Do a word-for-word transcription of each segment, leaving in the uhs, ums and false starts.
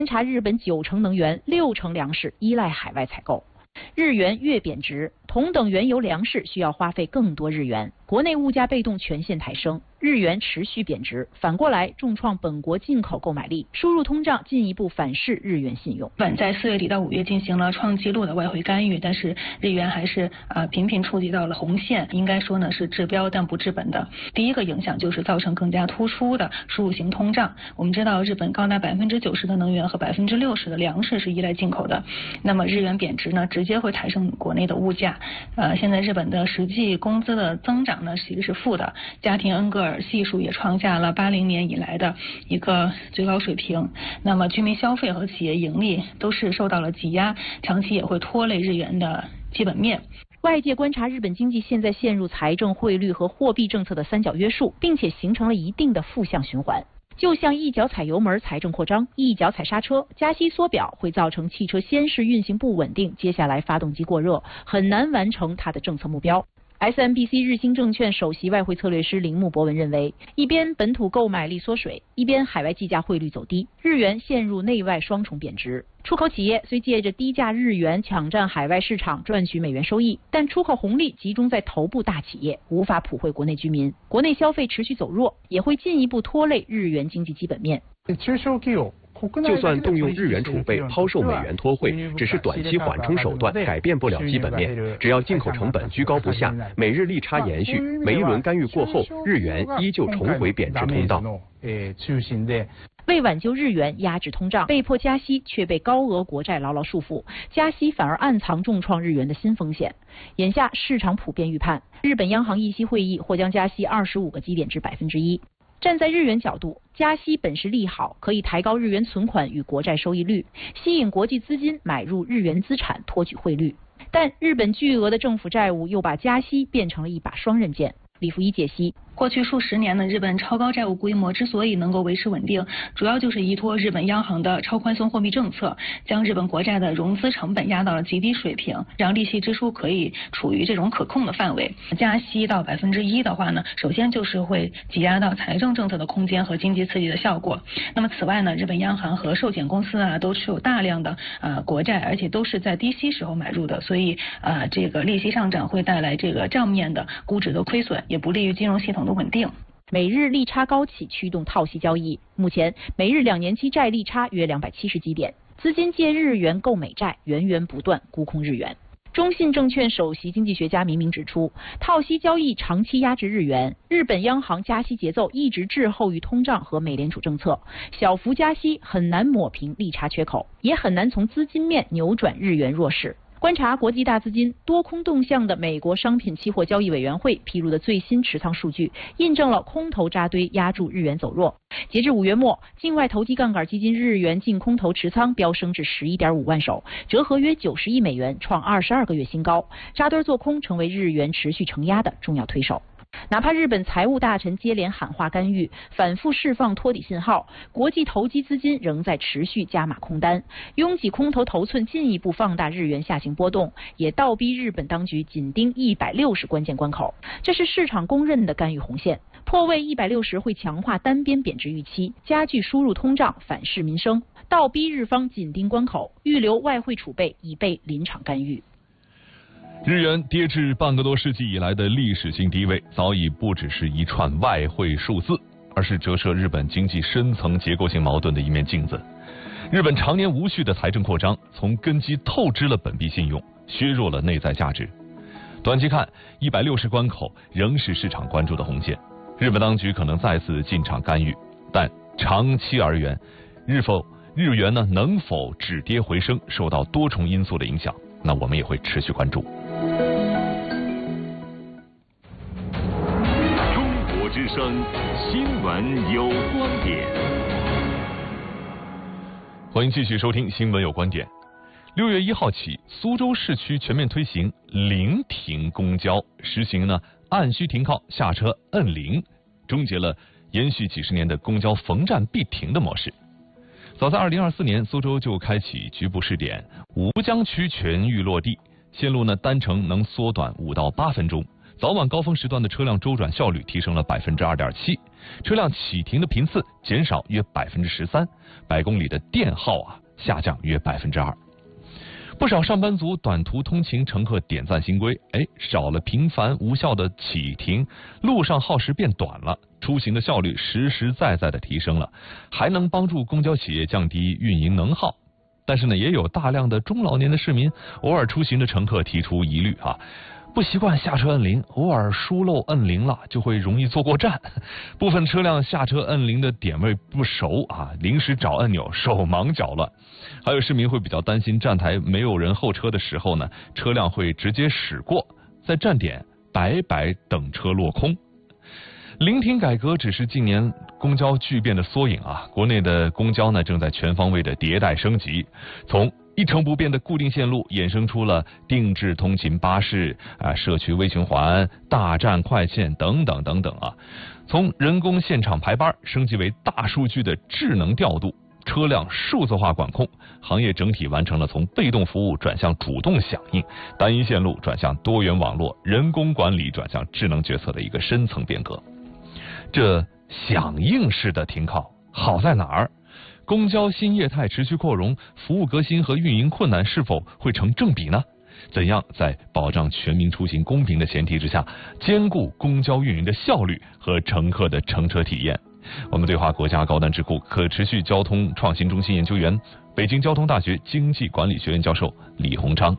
观察日本九成能源、六成粮食依赖海外采购。日元越贬值，同等原油粮食需要花费更多日元，国内物价被动全线抬升，日元持续贬值，反过来重创本国进口购买力，输入通胀进一步反噬日元信用。 日本在四月底到五月进行了创纪录的外汇干预，但是日元还是啊、呃、频频触及到了红线，应该说呢是治标但不治本的。第一个影响就是造成更加突出的输入型通胀。我们知道日本高达百分之九十的能源和百分之六十的粮食是依赖进口的，那么日元贬值呢，直接会抬升国内的物价。呃，现在日本的实际工资的增长呢其实是负的，家庭恩格尔系数也创下了八零年以来的一个最高水平。那么居民消费和企业盈利都是受到了挤压，长期也会拖累日元的基本面。 外界观察日本经济现在陷入财政、汇率和货币政策的三角约束，并且形成了一定的负向循环。就像一脚踩油门财政扩张，一脚踩刹车加息缩表，会造成汽车先是运行不稳定，接下来发动机过热，很难完成它的政策目标。S M B C 日兴证券首席外汇策略师铃木博文认为，一边本土购买力缩水，一边海外计价汇率走低，日元陷入内外双重贬值。出口企业虽借着低价日元抢占海外市场赚取美元收益，但出口红利集中在头部大企业，无法普惠国内居民。国内消费持续走弱，也会进一步拖累日元经济基本面。 就算动用日元储备抛售美元脱汇，只是短期缓冲手段，改变不了基本面。只要进口成本居高不下，美日利差延续，每一轮干预过后，日元依旧重回贬值通道。 为挽救日元压制通胀，被迫加息却被高额国债牢牢束缚，加息反而暗藏重创日元的新风险。眼下市场普遍预判，日本央行议息会议或将加息二十五个基点至百分之一。站在日元角度，加息本是利好，可以抬高日元存款与国债收益率，吸引国际资金买入日元资产，托举汇率。但日本巨额的政府债务又把加息变成了一把双刃剑。李福一解析， 过去数十年呢，日本超高债务规模之所以能够维持稳定，主要就是依托日本央行的超宽松货币政策，将日本国债的融资成本压到了极低水平，让利息支出可以处于这种可控的范围。加息到百分之一的话呢，首先就是会挤压到财政政策的空间和经济刺激的效果。那么此外呢，日本央行和寿险公司啊都持有大量的呃国债，而且都是在低息时候买入的，所以呃这个利息上涨会带来这个账面的估值的亏损，也不利于金融系统的稳定。 美日利差高企驱动套息交易，目前美日两年期债利差约两百七十基点，资金借日元购美债，源源不断沽空日元。中信证券首席经济学家明明指出，套息交易长期压制日元，日本央行加息节奏一直滞后于通胀和美联储政策，小幅加息很难抹平利差缺口，也很难从资金面扭转日元弱势。观察国际大资金多空动向的美国商品期货交易委员会披露的最新持仓数据，印证了空头扎堆压住日元走弱。截至五月末，境外投机杠杆基金日元净空头持仓飙升至 十一点五万手，折合约九十亿美元，创二十二个月新高。扎堆做空成为日元持续承压的重要推手。哪怕日本财务大臣接连喊话干预，反复释放托底信号，国际投机资金仍在持续加码空单，拥挤空头头寸进一步放大日元下行波动，也倒逼日本当局紧盯一百六十关键关口。这是市场公认的干预红线，破位一百六十会强化单边贬值预期，加剧输入通胀，反噬民生，倒逼日方紧盯关口，预留外汇储备以备临场干预。 日元跌至半个多世纪以来的历史性低位，早已不只是一串外汇数字，而是折射日本经济深层结构性矛盾的一面镜子。日本常年无序的财政扩张，从根基透支了本币信用，削弱了内在价值。短期看，一百六十关口仍是市场关注的红线，日本当局可能再次进场干预，但长期而言，日否日元呢能否止跌回升，受到多重因素的影响，那我们也会持续关注。 中国之声新闻有观点， 欢迎继续收听新闻有观点。六月一号起，苏州市区全面推行零停公交，实行呢按需停靠，下车摁铃，终结了延续几十年的公交逢站必停的模式。早在二零二四年，苏州就开启局部试点，吴江区全域落地，线路呢单程能缩短五到八分钟， 早晚高峰时段的车辆周转效率提升了百分之二点七，车辆启停的频次减少约百分之十三，百公里的电耗啊下降约百分之二。不少上班族短途通勤乘客点赞新规，哎，少了频繁无效的启停，路上耗时变短了，出行的效率实实在在的提升了，还能帮助公交企业降低运营能耗。但是呢，也有大量的中老年的市民，偶尔出行的乘客提出疑虑啊。不习惯下车摁铃，偶尔疏漏摁铃了，就会容易坐过站。部分车辆下车摁铃的点位不熟啊，临时找按钮，手忙脚乱。还有市民会比较担心站台没有人候车的时候呢，车辆会直接驶过，在站点白白等车落空。临停改革只是近年公交巨变的缩影啊，国内的公交呢正在全方位的迭代升级，从一成不变的固定线路衍生出了定制通勤巴士啊、社区微循环、大站快线等等等等啊，从人工现场排班升级为大数据的智能调度，车辆数字化管控，行业整体完成了从被动服务转向主动响应，单一线路转向多元网络，人工管理转向智能决策的一个深层变革。这响应式的停靠好在哪儿？公交新业态持续扩容，服务革新和运营困难是否会成正比呢？怎样在保障全民出行公平的前提之下，兼顾公交运营的效率和乘客的乘车体验？我们对话国家高端智库可持续交通创新中心研究员、北京交通大学经济管理学院教授李鸿章。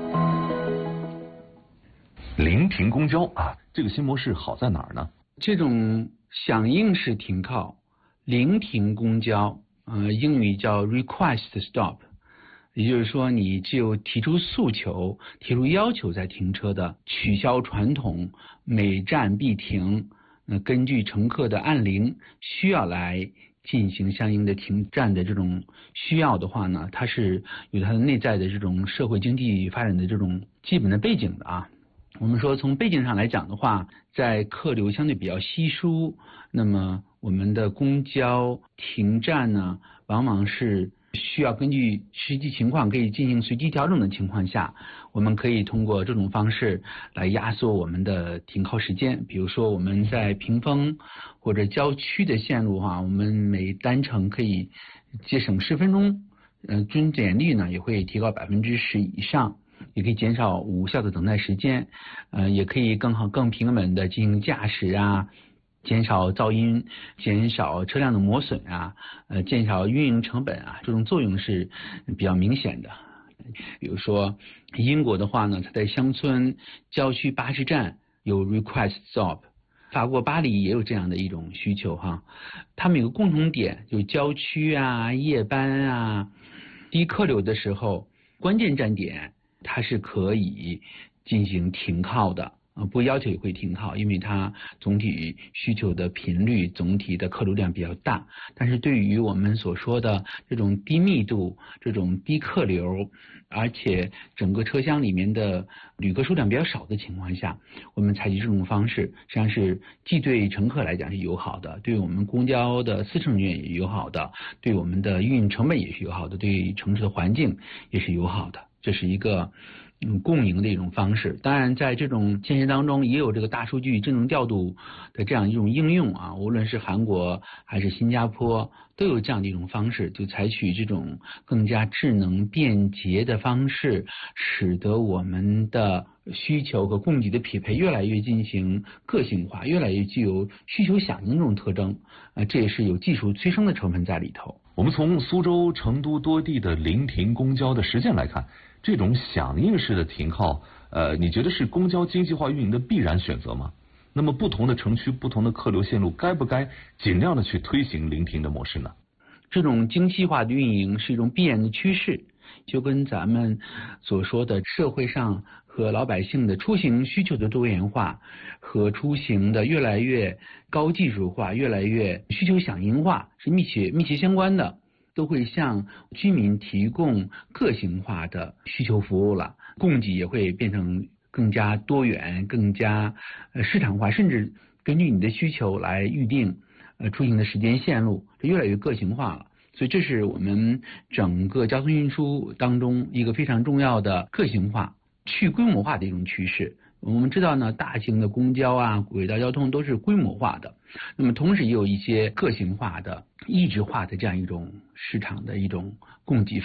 临停公交啊，这个新模式好在哪儿呢？ 这种响应式停靠、临停公交，呃，英语叫 request stop， 也就是说，你只有提出诉求、提出要求再停车的，取消传统每站必停，呃，根据乘客的按铃需要来进行相应的停站的这种需要的话呢，它是有它的内在的这种社会经济发展的这种基本的背景的啊。我们说从背景上来讲的话，在客流相对比较稀疏，那么我们的公交停站呢，往往是需要根据实际情况可以进行随机调整的情况下，我们可以通过这种方式来压缩我们的停靠时间。比如说我们在屏风或者郊区的线路哈，我们每单程可以节省十分钟，呃，准点率呢也会提高百分之十以上。也可以减少无效的等待时间，呃，也可以更好、更平稳的进行驾驶啊，减少噪音，减少车辆的磨损啊，呃，减少运营成本啊，这种作用是比较明显的。比如说英国的话呢，它在乡村、郊区巴士站有 request stop， 法国巴黎也有这样的一种需求哈。他们有个共同点，就郊区啊、夜班啊、低客流的时候，关键站点它是可以进行停靠的啊，不要求也会停靠，因为它总体需求的频率、总体的客流量比较大。但是对于我们所说的这种低密度、这种低客流，而且整个车厢里面的旅客数量比较少的情况下，我们采取这种方式，实际上是既对乘客来讲是友好的，对我们公交的司乘人员也友好的，对我们的运营成本也是友好的，对城市的环境也是友好的。这是一个嗯共赢的一种方式。当然在这种现实当中也有这个大数据智能调度的这样一种应用啊，无论是韩国还是新加坡都有这样的一种方式，就采取这种更加智能便捷的方式，使得我们的需求和供给的匹配越来越进行个性化，越来越具有需求响应这种特征，呃，这也是有技术催生的成分在里头。 我们从苏州、成都多地的临停公交的实践来看，这种响应式的停靠，呃，你觉得是公交经济化运营的必然选择吗？那么不同的城区、不同的客流线路，该不该尽量的去推行临停的模式呢？ 这种精细化的运营是一种必然的趋势，就跟咱们所说的社会上和老百姓的出行需求的多元化和出行的越来越高技术化、越来越需求响应化是密切密切相关的，都会向居民提供个性化的需求服务了，供给也会变成更加多元、更加呃市场化，甚至根据你的需求来预定呃出行的时间线路，这越来越个性化了。所以这是我们整个交通运输当中一个非常重要的个性化、去规模化的一种趋势。 我们知道呢，大型的公交啊、轨道交通都是规模化的，那么同时也有一些个性化的、异质化的这样一种市场的一种供给。